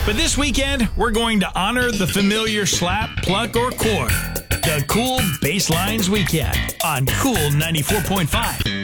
But this weekend, we're going to honor the familiar slap, pluck, or chord. The Cool Basslines Weekend on Cool 94.5.